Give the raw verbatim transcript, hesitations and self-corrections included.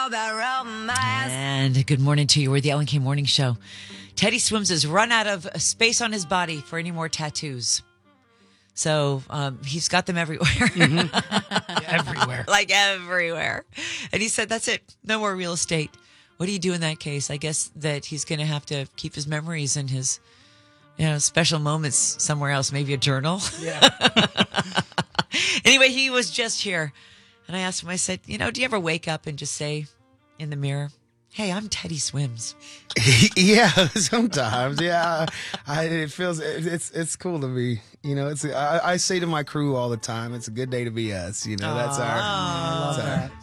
about romance. And good morning to you. We're the Ellen K Morning Show. Teddy Swims has run out of space on his body for any more tattoos. So um, he's got them everywhere. Mm-hmm. Everywhere. Like everywhere. And he said, that's it. No more real estate. What do you do in that case? I guess that he's going to have to keep his memories and his, you know, special moments somewhere else, maybe a journal. Yeah. Anyway, he was just here. And I asked him, I said, you know, do you ever wake up and just say in the mirror, hey, I'm Teddy Swims? Yeah, sometimes. Yeah, I, it feels it, it's it's cool to be. You know, it's I, I say to my crew all the time, it's a good day to be us. You know, that's our. I love that's our that.